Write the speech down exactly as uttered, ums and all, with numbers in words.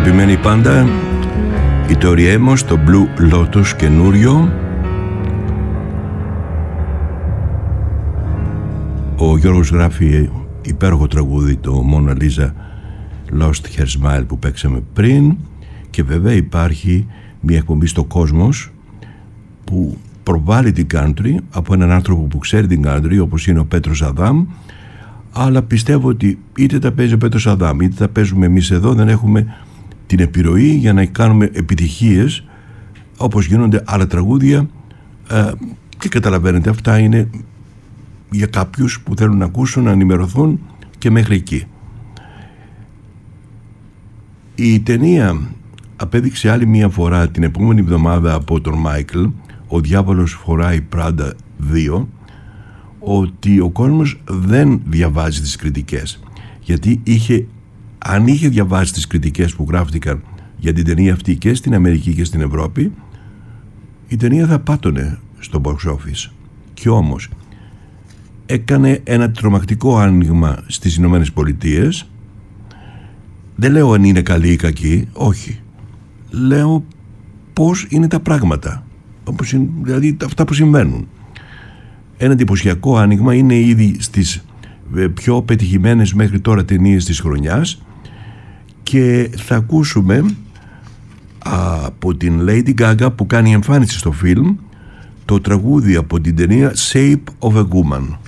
αγαπημένοι πάντα, η Tori Amos, το Blue Lotus καινούριο. Ο Γιώργος γράφει υπέροχο τραγούδι, το Mona Lisa Lost Her Smile που παίξαμε πριν. Και βέβαια υπάρχει μια εκπομπή στο Κόσμος που προβάλλει την country από έναν άνθρωπο που ξέρει την country, όπως είναι ο Πέτρος Αδάμ. Αλλά πιστεύω ότι είτε τα παίζει ο Πέτρος Αδάμ είτε τα παίζουμε εμείς εδώ, δεν έχουμε την επιρροή για να κάνουμε επιτυχίες όπως γίνονται άλλα τραγούδια, ε, και καταλαβαίνετε, αυτά είναι για κάποιους που θέλουν να ακούσουν, να ενημερωθούν και μέχρι εκεί. Η ταινία απέδειξε άλλη μία φορά την επόμενη εβδομάδα από τον Μάικλ, ο διάβολος φοράει Πράντα δύο, ότι ο κόσμος δεν διαβάζει τις κριτικές, γιατί είχε, αν είχε διαβάσει τις κριτικές που γράφτηκαν για την ταινία αυτή και στην Αμερική και στην Ευρώπη, η ταινία θα πάτωνε στο box office. Και όμως έκανε ένα τρομακτικό άνοιγμα στις Ηνωμένες Πολιτείες. Δεν λέω αν είναι καλή ή κακή, όχι, λέω πώς είναι τα πράγματα, όπως είναι, δηλαδή αυτά που συμβαίνουν. Ένα εντυπωσιακό άνοιγμα, είναι ήδη στις πιο πετυχημένες μέχρι τώρα ταινίες της χρονιάς, και θα ακούσουμε από την Lady Gaga που κάνει εμφάνιση στο φιλμ το τραγούδι από την ταινία Shape of a Woman.